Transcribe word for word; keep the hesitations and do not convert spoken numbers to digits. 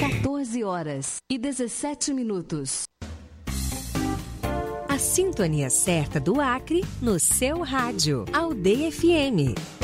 quatorze horas e dezessete minutos. A sintonia certa do Acre no seu rádio. Aldeia F M.